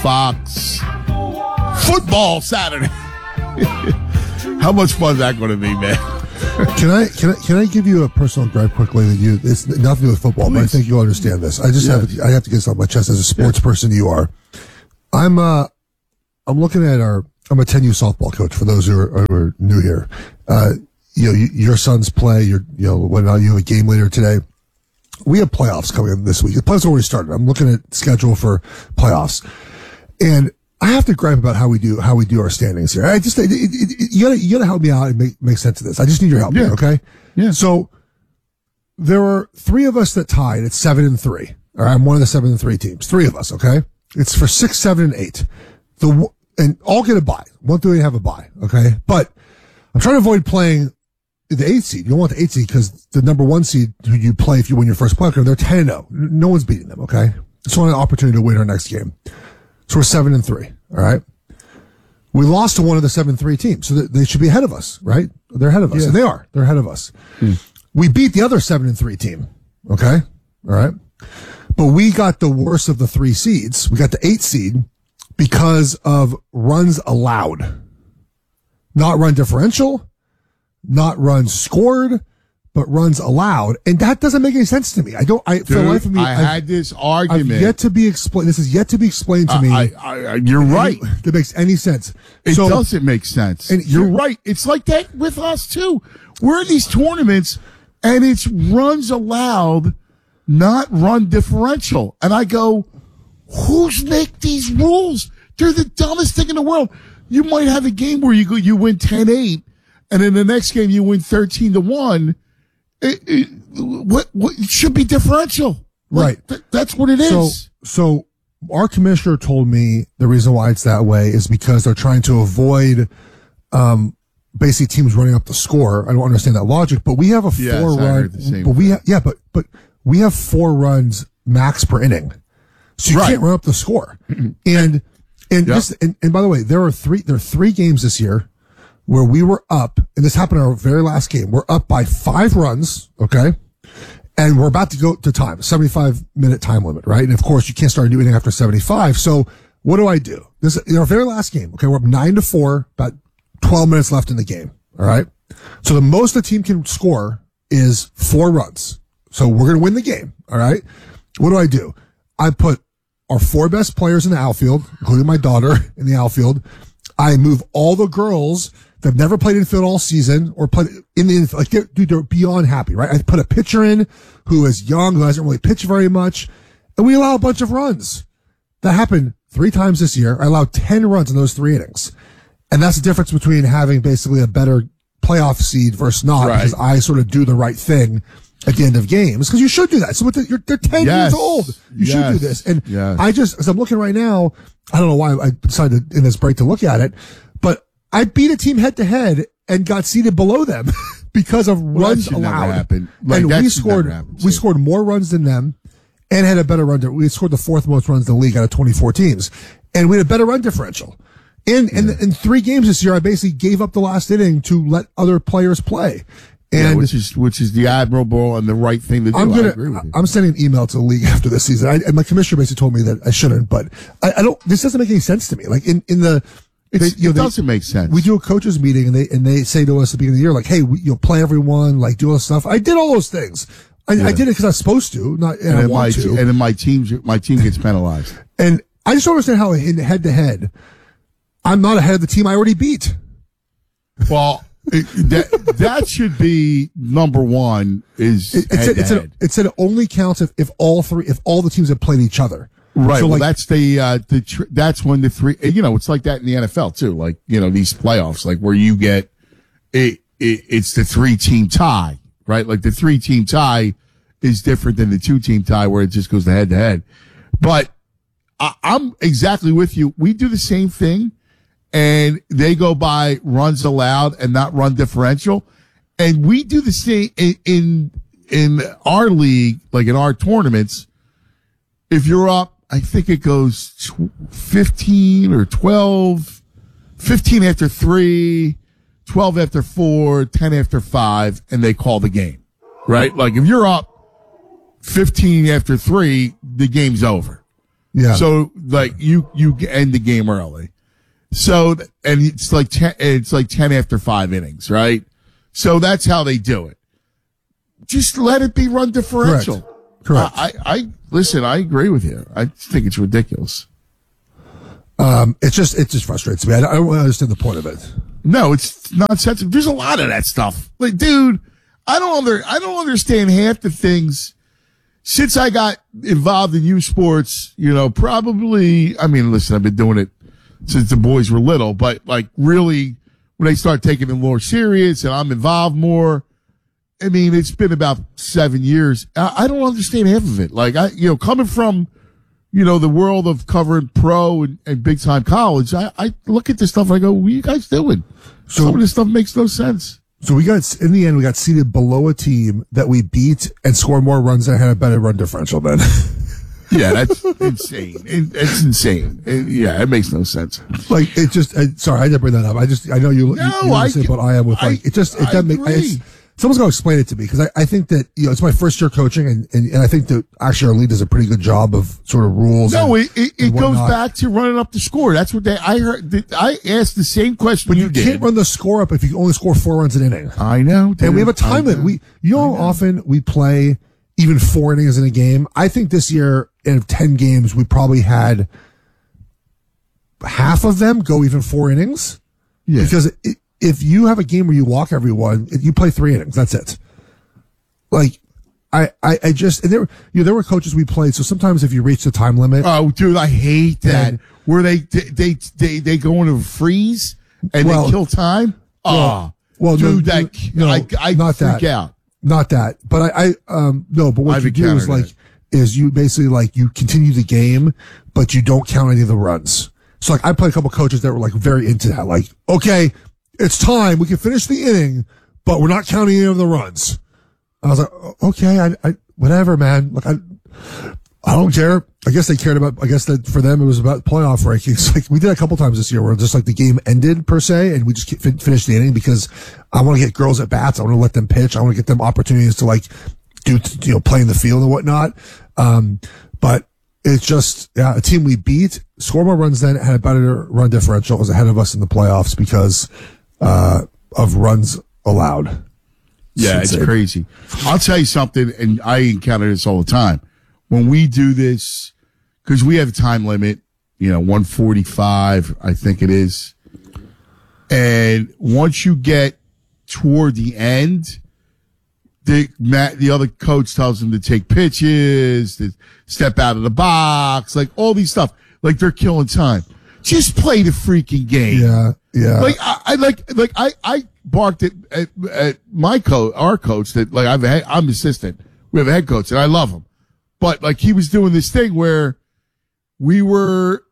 Fox Football Saturday. How much fun is that going to be, man? Can I give you a personal gripe quickly that it's nothing to do with football, but I think you'll understand this. I have to get this off my chest as a sports person you are. I'm looking at I'm a 10U softball coach for those who are new here. Your sons play, when you have a game later today. We have playoffs coming in this week. The playoffs already started. I'm looking at schedule for playoffs. And I have to gripe about how we do our standings here. You gotta help me out and make sense of this. I just need your help here, okay? Yeah. So there are 3 of us that tied at 7-3. All right, I'm one of the 7-3 teams. 3 of us, okay? It's for 6, 7, and 8. And all get a bye. 1 through 8 have a bye, okay? But I'm trying to avoid playing the 8th seed. You don't want the 8th seed because the number 1 seed who you play if you win your first playoff game, they're 10-0. No one's beating them, okay? Just want an opportunity to win our next game. So we're 7-3, all right? We lost to one of the 7-3 teams, so they should be ahead of us, right? They're ahead of us, and they are. They're ahead of us. We beat the other 7-3 team, okay? All right? But we got the worst of the 3 seeds. We got the 8th seed because of runs allowed. Not run differential, not runs scored, but runs allowed. And that doesn't make any sense to me. For the life of me, I had this argument. I've yet to be explained. This is yet to be explained to me. You're right. That makes any sense. It doesn't make sense. And you're right. It's like that with us too. We're in these tournaments and it's runs allowed, not run differential. And I go, who's make these rules? They're the dumbest thing in the world. You might have a game where you win 10-8 and in the next game you win 13-1. What it should be differential, right? That's what it is. So our commissioner told me the reason why it's that way is because they're trying to avoid, basically teams running up the score. I don't understand that logic, but we have a 4-run. But we have 4 runs max per inning, so you can't run up the score. And by the way, there are 3 games this year where we were up, and this happened in our very last game. We're up by 5 runs, okay? And we're about to go to time, 75-minute time limit, right? And of course, you can't start a new inning after 75. So what do? This in our very last game, okay? We're up 9-4, about 12 minutes left in the game, all right? So the most the team can score is 4 runs. So we're going to win the game, all right? What do? I put our 4 best players in the outfield, including my daughter in the outfield. I move all the girls that have never played infield all season or played in the infield. Like, they're beyond happy, right? I put a pitcher in who is young, who hasn't really pitched very much, and we allow a bunch of runs. That happened 3 times this year. I allowed 10 runs in those 3 innings. And that's the difference between having basically a better playoff seed versus not, because I sort of do the right thing at the end of games, because you should do that. So they're 10 years old. You should do this. And as I'm looking right now, I don't know why I decided in this break to look at it, but I beat a team head to head and got seated below them because of runs allowed. And we scored more runs than them and had a better run. We scored the 4th most runs in the league out of 24 teams, and we had a better run differential. In 3 games this year, I basically gave up the last inning to let other players play. And which is the admirable and the right thing to do. I agree with you. I'm sending an email to the league after this season. And my commissioner basically told me that I shouldn't, but I don't. This doesn't make any sense to me. Like it doesn't make sense. We do a coaches meeting and they say to us at the beginning of the year, like, hey, play everyone, like do all this stuff. I did all those things. I did it because I was supposed to, and I want to. And then my team gets penalized. And I just don't understand how in head to head, I'm not ahead of the team I already beat. Well. That should be number 1. It said it only counts if all the teams have played each other. Right. So that's that's when the 3. It's like that in the NFL too. Like these playoffs, like where you get it's the 3-team tie, right? Like the 3-team tie is different than the 2-team tie where it just goes to head to head. But I'm exactly with you. We do the same thing. And they go by runs allowed and not run differential. And we do the same in our league, like in our tournaments. If you're up, I think it goes 15 or 12, 15 after 3, 12 after 4, 10 after 5, and they call the game, right? Like if you're up 15 after 3, the game's over. Yeah. So like you end the game early. So, and it's like 10 after 5 innings, right? So that's how they do it. Just let it be run differential. Correct. I listen, I agree with you. I think it's ridiculous. It just frustrates me. I don't really understand the point of it. No, it's nonsensical. There's a lot of that stuff. Like, dude, I don't understand half the things since I got involved in youth sports, probably, I mean, listen, I've been doing it since the boys were little, but like really when they start taking it more serious and I'm involved more, I mean, it's been about 7 years. I don't understand half of it. Like coming from, the world of covering pro and big time college, I look at this stuff and I go, what are you guys doing? So, some of this stuff makes no sense. So in the end, we got seated below a team that we beat and scored more runs and had a better run differential then. Yeah, that's insane. It's insane. It makes no sense. Like, it just, sorry, I didn't bring that up. I know you say, but I am with like, it doesn't make, someone's going to explain it to me because I think that, it's my first year coaching and I think that actually our league does a pretty good job of sort of rules. No, it goes back to running up the score. That's what I heard. I asked the same question but you did. Can't run the score up if you only score 4 runs an inning. I know. Dude. And we have a time limit. How often we play even 4 innings in a game? I think this year in 10 games, we probably had half of them go even 4 innings. Yeah. Because if you have a game where you walk everyone, you play 3 innings. That's it. Like, I just, and there were coaches we played. So sometimes if you reach the time limit. Oh, dude, I hate that. Where they go into a freeze and they kill time. Well, dude, I not freak out. Not that, but but what you do is you basically like you continue the game, but you don't count any of the runs. So like I played a couple coaches that were like very into that. Like, okay, it's time. We can finish the inning, but we're not counting any of the runs. I was like, okay, I whatever, man. Look, I don't care. I guess they cared about, I guess that for them it was about playoff rankings. Like we did a couple times this year where just like the game ended per se and we just finished the inning because I want to get girls at bats. I want to let them pitch. I want to get them opportunities to like do, play in the field and whatnot. But it's just, a team we beat, scored more runs than had a better run differential, was ahead of us in the playoffs because, of runs allowed. Yeah, it's crazy. I'll tell you something, and I encounter this all the time. When we do this, because we have a time limit, 1:45, I think it is. And once you get toward the end, the other coach tells them to take pitches, to step out of the box, like all these stuff. Like they're killing time. Just play the freaking game. Yeah. Like I barked at my our coach that like I'm assistant. We have a head coach and I love him. But like he was doing this thing where we would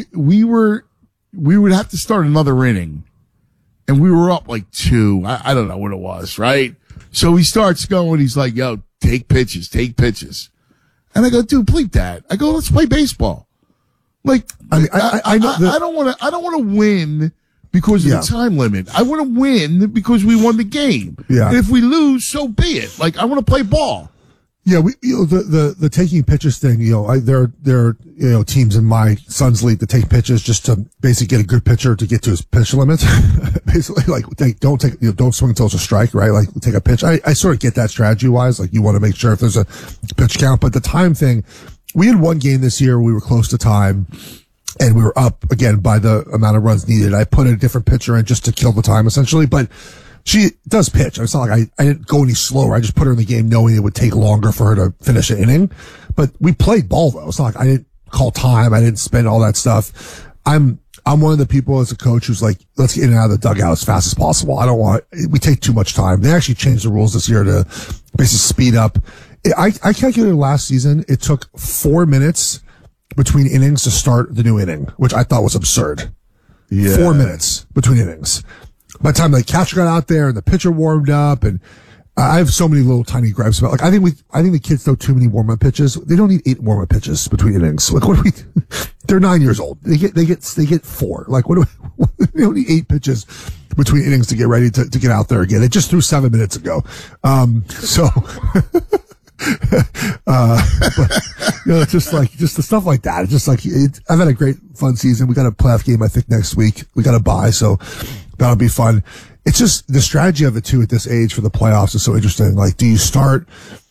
have to start another inning and we were up like 2. I don't know what it was, right? So he starts going, he's like, yo, take pitches. And I go, dude, bleep that. I go, let's play baseball. Like, I don't want to win because of the time limit. I want to win because we won the game. Yeah. And if we lose, so be it. Like, I want to play ball. Yeah, the taking pitches thing, there are teams in my son's league that take pitches just to basically get a good pitcher to get to his pitch limit. Basically, like don't swing until it's a strike, right? Like take a pitch. I sort of get that strategy wise. Like you want to make sure if there's a pitch count, but the time thing, we had one game this year where we were close to time and we were up again by the amount of runs needed. I put a different pitcher in just to kill the time essentially, but she does pitch. It's not like I didn't go any slower. I just put her in the game knowing it would take longer for her to finish an inning. But we played ball though. It's not like I didn't call time. I didn't spend all that stuff. I'm one of the people as a coach who's like, let's get in and out of the dugout as fast as possible. We take too much time. They actually changed the rules this year to basically speed up. I calculated last season, it took 4 minutes between innings to start the new inning, which I thought was absurd. Yeah. 4 minutes between innings. By the time the catcher got out there and the pitcher warmed up, and I have so many little tiny gripes about. Like I think the kids throw too many warm up pitches. They don't need 8 warm up pitches between innings. Like what do we? They're 9 years old. They get 4. Like what do we? They don't need 8 pitches between innings to get ready to get out there again. They just threw 7 minutes ago. So But, just the stuff like that. It's just like, I've had a great fun season. We got a playoff game, I think, next week. We got a bye, so that'll be fun. It's just the strategy of it too at this age for the playoffs is so interesting. Like, do you start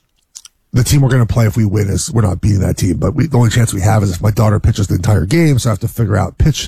the team we're going to play if we win is we're not beating that team, but the only chance we have is if my daughter pitches the entire game. So I have to figure out pitch.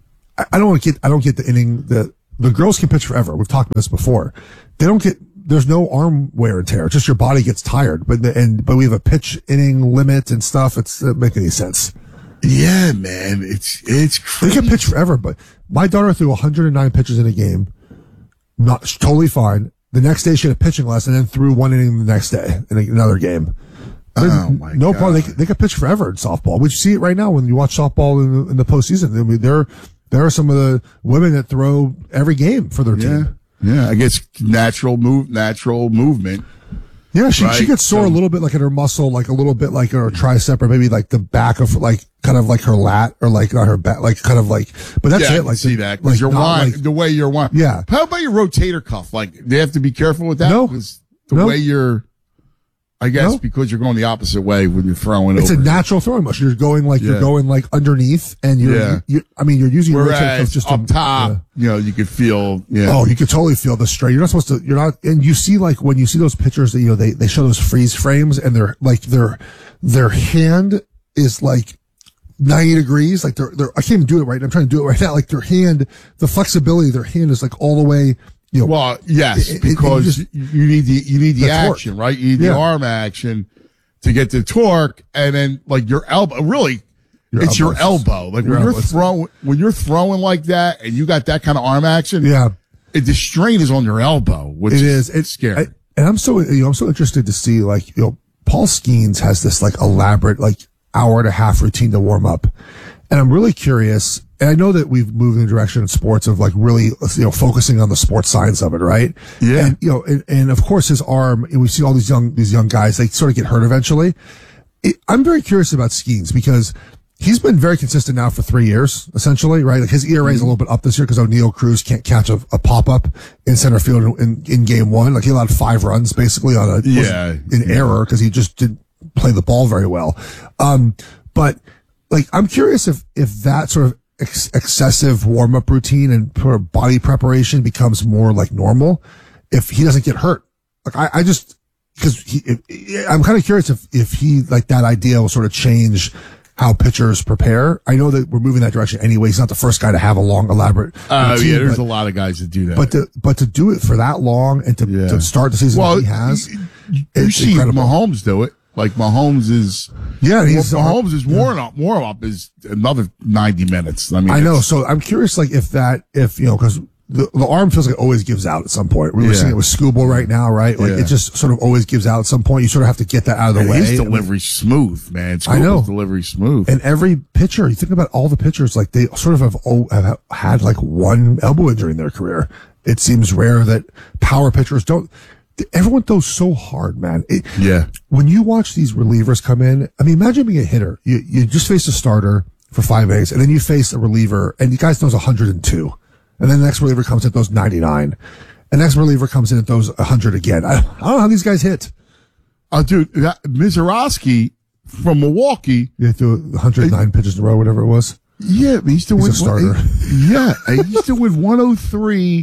I don't get the inning. The girls can pitch forever. We've talked about this before. There's no arm wear and tear. It's just your body gets tired. But we have a pitch inning limit and stuff. It doesn't make any sense. Yeah, man. It's crazy. They can pitch forever, but my daughter threw 109 pitches in a game. Not totally fine. The next day she had a pitching lesson and then threw one inning the next day in another game. Oh my God. No problem. They could pitch forever in softball. We see it right now when you watch softball in the postseason. I mean, there are some of the women that throw every game for their team. Yeah. I guess natural movement. Yeah, she gets sore a little bit, like in her muscle, like a little bit like her tricep, or maybe like the back of like kind of like her lat, or like not her back, like kind of like. But that's it. I can see that because the way you're winding. Yeah. How about your rotator cuff? Like, do you have to be careful with that? No. Because the way you're, I guess, because you're going the opposite way when you're throwing. It's over. a natural throwing motion. You're going like underneath, and you're using your rotator cuff just up top. You could feel. Yeah. Oh, you could totally feel the strain. You're not supposed to. You're not. And you see, like, when you see those pictures that they show those freeze frames, and they're like their hand is like 90 degrees. Like they're I can't even do it right. I'm trying to do it right now. Like their hand, the flexibility of their hand is like all the way. Well, yes, because you need the action, torque. right? You need the arm action to get the torque, and then like your elbow. Really, it's your elbow. Like when you're throwing like that, and you got that kind of arm action. Yeah, the strain is on your elbow, which it's scary. And I'm so interested to see, like, Paul Skeens has this like elaborate like hour and a half routine to warm up, and I'm really curious. And I know that we've moved in the direction in sports of like really, focusing on the sports science of it, right? Yeah. And, and of course his arm, and we see all these young guys, they sort of get hurt eventually. I'm very curious about Skeens because he's been very consistent now for 3 years, essentially, right? Like his ERA is a little bit up this year because O'Neal Cruz can't catch a pop-up in center field in game one. Like he allowed 5 runs basically on error because he just didn't play the ball very well. But like, I'm curious if that sort of excessive warm-up routine and body preparation becomes more like normal if he doesn't get hurt. Like I'm kind of curious if he, like, that idea will sort of change how pitchers prepare. I know that we're moving that direction anyway. He's not the first guy to have a long, elaborate routine, there's a lot of guys that do that. But to do it for that long and to start the season like he has, you see incredible. Mahomes do it. Like Mahomes is, Mahomes is warm up is another 90 minutes. I mean, I know. So I'm curious, like, because the arm feels like it always gives out at some point. We're seeing it with Skubal right now, right? Like it just sort of always gives out at some point. You sort of have to get that out of the way. His delivery smooth, man. I know. Delivery smooth. And every pitcher, you think about all the pitchers, like they sort of have had like one elbow injury in their career. It seems rare that power pitchers don't. Everyone throws so hard, man. When you watch these relievers come in, I mean, imagine being a hitter. You just face a starter for 5 innings, and then you face a reliever, and the guy throws 102. And then the next reliever comes in and throws 99. And the next reliever comes in and throws 100 again. I don't know how these guys hit. Dude, Mizorowski from Milwaukee. Yeah, threw 109 pitches in a row, whatever it was. Yeah, he used to win. A starter. He used to win 103,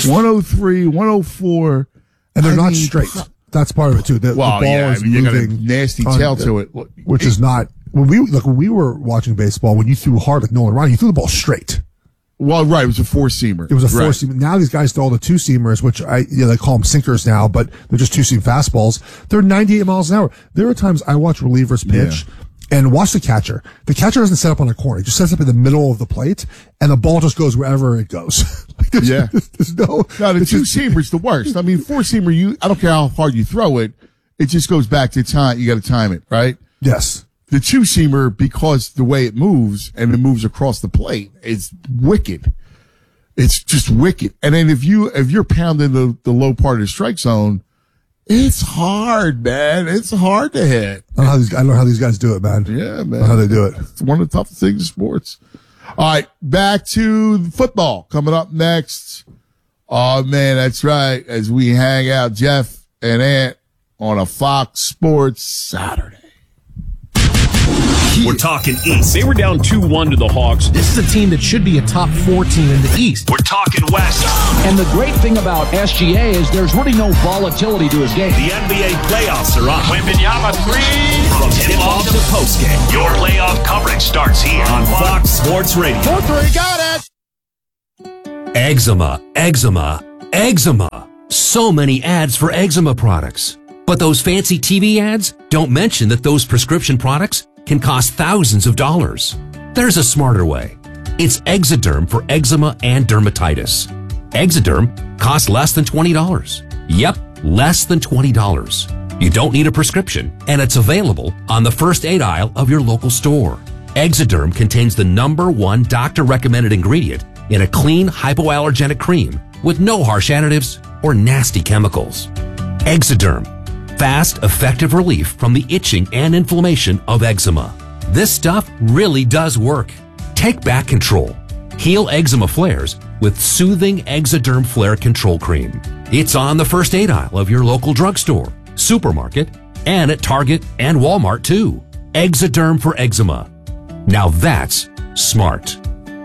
104. And they're not straight. That's part of it too. The ball is moving. You got a nasty tail to it, which is not. When we were watching baseball, when you threw hard like Nolan Ryan, you threw the ball straight. Well, right, it was a 4-seamer. It was a 4-seamer. Now these guys throw all the 2-seamers, which they call them sinkers now, but they're just 2-seam fastballs. They're 98 miles an hour. There are times I watch relievers pitch. Yeah. And watch the catcher. The catcher doesn't set up on a corner. He just sets up in the middle of the plate, and the ball just goes wherever it goes. There's no, the 2-seamer's the worst. I mean, 4-seamer, I don't care how hard you throw it, it just goes back to time. You got to time it, right? Yes. The 2-seamer, because the way it moves, and it moves across the plate, it's wicked. It's just wicked. And then if you're pounding the low part of the strike zone, it's hard, man. It's hard to hit. I don't know how these guys do it, man. Yeah, man. I don't know how they do it. It's one of the toughest things in sports. All right, back to football coming up next. Oh, man, that's right. As we hang out, Jeff and Ant on a Fox Sports Saturday. We're talking East. They were down 2-1 to the Hawks. This is a team that should be a top 4 team in the East. We're talking West. And the great thing about SGA is there's really no volatility to his game. The NBA playoffs are on. Wembanyama 3. From tip-off to postgame, your playoff coverage starts here on Fox Sports Radio. 4-3, got it! Eczema, eczema, eczema. So many ads for eczema products. But those fancy TV ads don't mention that those prescription products can cost thousands of dollars. There's a smarter way. It's Exoderm for eczema and dermatitis. Exoderm costs less than $20. Yep, less than $20. You don't need a prescription, and it's available on the first aid aisle of your local store. Exoderm contains the #1 doctor-recommended ingredient in a clean, hypoallergenic cream with no harsh additives or nasty chemicals. Exoderm. Fast, effective relief from the itching and inflammation of eczema. This stuff really does work. Take back control. Heal eczema flares with soothing Exoderm Flare Control Cream. It's on the first aid aisle of your local drugstore, supermarket, and at Target and Walmart too. Exoderm for eczema. Now that's smart.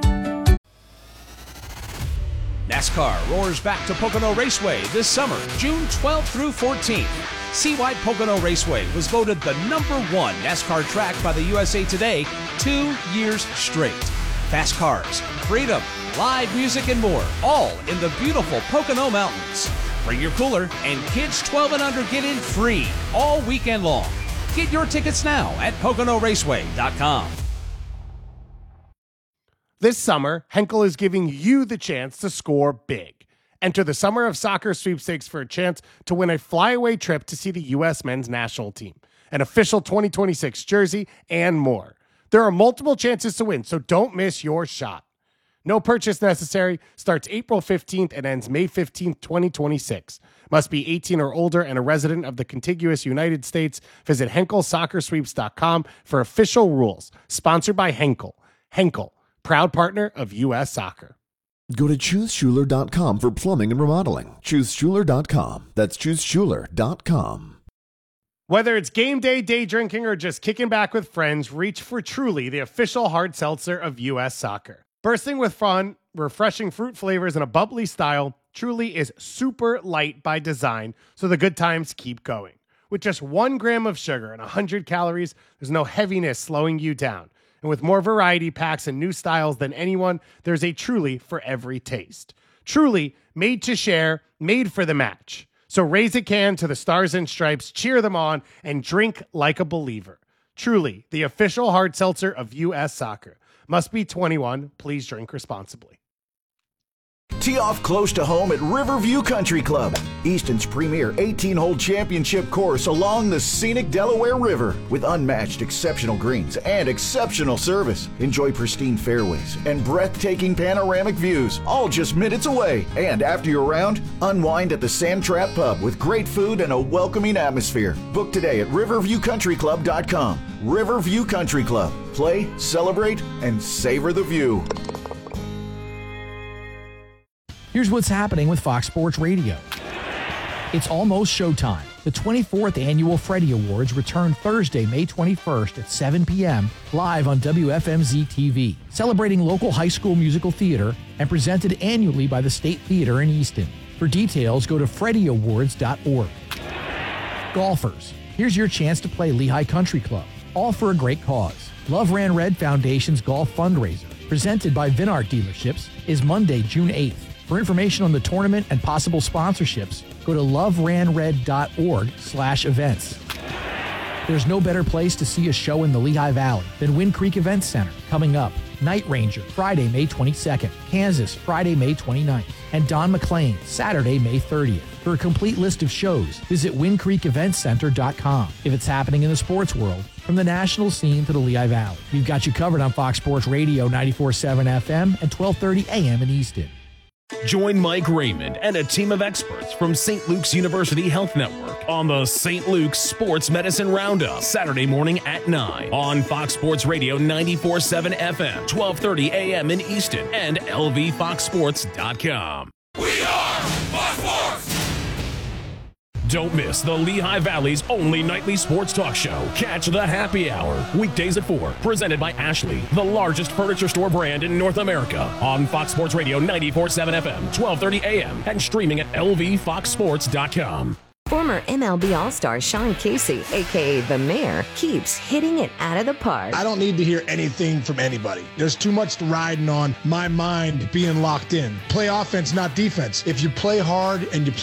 NASCAR roars back to Pocono Raceway this summer, June 12th through 14th. See why Pocono Raceway was voted the #1 NASCAR track by the USA Today 2 years straight. Fast cars, freedom, live music, and more, all in the beautiful Pocono Mountains. Bring your cooler, and kids 12 and under get in free all weekend long. Get your tickets now at PoconoRaceway.com. This summer, Henkel is giving you the chance to score big. Enter the Summer of Soccer sweepstakes for a chance to win a flyaway trip to see the U.S. men's national team, an official 2026 jersey, and more. There are multiple chances to win, so don't miss your shot. No purchase necessary. Starts April 15th and ends May 15th, 2026. Must be 18 or older and a resident of the contiguous United States. Visit HenkelSoccerSweeps.com for official rules. Sponsored by Henkel. Henkel, proud partner of U.S. Soccer. Go to ChooseSchuler.com for plumbing and remodeling. ChooseSchuler.com. That's ChooseSchuler.com. Whether it's game day, day drinking, or just kicking back with friends, reach for Truly, the official hard seltzer of U.S. Soccer. Bursting with fun, refreshing fruit flavors, and a bubbly style, Truly is super light by design, so the good times keep going. With just 1 gram of sugar and 100 calories, there's no heaviness slowing you down. And with more variety packs and new styles than anyone, there's a Truly for every taste. Truly, made to share, made for the match. So raise a can to the Stars and Stripes, cheer them on, and drink like a believer. Truly, the official hard seltzer of U.S. Soccer. Must be 21. Please drink responsibly. Tee off close to home at Riverview Country Club, Easton's premier 18-hole championship course along the scenic Delaware River with unmatched exceptional greens and exceptional service. Enjoy pristine fairways and breathtaking panoramic views, all just minutes away. And after your round, unwind at the Sand Trap Pub with great food and a welcoming atmosphere. Book today at riverviewcountryclub.com. Riverview Country Club. Play, celebrate, and savor the view. Here's what's happening with Fox Sports Radio. It's almost showtime. The 24th Annual Freddie Awards return Thursday, May 21st at 7 p.m. live on WFMZ-TV, celebrating local high school musical theater and presented annually by the State Theater in Easton. For details, go to freddieawards.org. Golfers, here's your chance to play Lehigh Country Club, all for a great cause. Love Ran Red Foundation's golf fundraiser, presented by Vinart Dealerships, is Monday, June 8th. For information on the tournament and possible sponsorships, go to loveranred.org/events. There's no better place to see a show in the Lehigh Valley than Wind Creek Event Center. Coming up, Night Ranger, Friday, May 22nd, Kansas, Friday, May 29th, and Don McLean, Saturday, May 30th. For a complete list of shows, visit windcreekeventcenter.com. If it's happening in the sports world, from the national scene to the Lehigh Valley, we've got you covered on Fox Sports Radio 94.7 FM and 1230 AM in Easton. Join Mike Raymond and a team of experts from St. Luke's University Health Network on the St. Luke's Sports Medicine Roundup, Saturday morning at 9 on Fox Sports Radio 94.7 FM, 1230 AM in Easton, and lvfoxsports.com. We are Fox Sports! Don't miss the Lehigh Valley's only nightly sports talk show. Catch the Happy Hour, weekdays at 4, presented by Ashley, the largest furniture store brand in North America, on Fox Sports Radio 94.7 FM, 1230 AM, and streaming at lvfoxsports.com. Former MLB All-Star Sean Casey, a.k.a. The Mayor, keeps hitting it out of the park. I don't need to hear anything from anybody. There's too much riding on my mind being locked in. Play offense, not defense. If you play hard and you